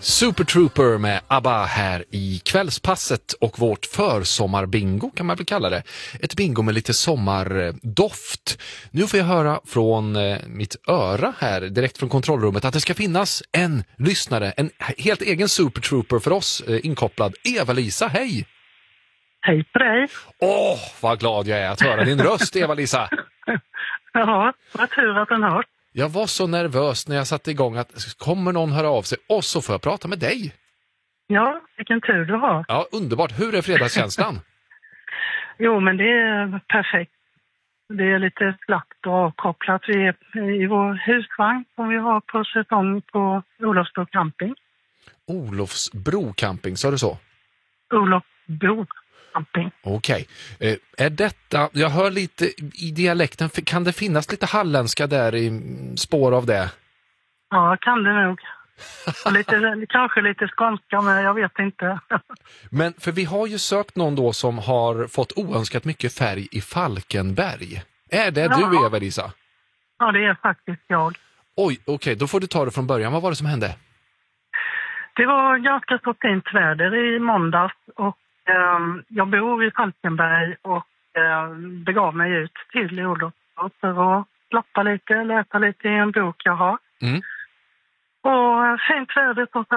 Super Trooper med ABBA här i kvällspasset och vårt försommarbingo kan man väl kalla det. Ett bingo med lite sommardoft. Nu får jag höra från mitt öra här direkt från kontrollrummet att det ska finnas en lyssnare, en helt egen Super Trooper för oss inkopplad. Eva-Lisa, hej! Hej på dig! Åh, vad glad jag är att höra din röst, Eva-Lisa! Ja, vad tur att den hört. Jag var så nervös när jag satte igång att kommer någon höra av sig och så får jag prata med dig. Ja, vilken tur du har. Ja, underbart. Hur är fredagskänslan? Jo, men det är perfekt. Det är lite slappt och avkopplat. Vi är i vår husvagn som vi har på säsong på Olofsbro camping. Olofsbro camping, sa du så? Olofsbro camping. Okej. Är detta, jag hör lite i dialekten, kan det finnas lite halländska där i spår av det? Ja, kan det nog. Och kanske lite skånska, men jag vet inte. Men för vi har ju sökt någon då som har fått oönskat mycket färg i Falkenberg. Är det du, Eva-Lisa? Ja, det är faktiskt jag. Oj, okej, då får du ta det från början. Vad var det som hände? Det var ganska så fint väder i måndags och jag bor i Falkenberg och begav mig ut till Olofsbro för att klappa lite, läsa lite i en bok jag har. Mm. Och fint väder på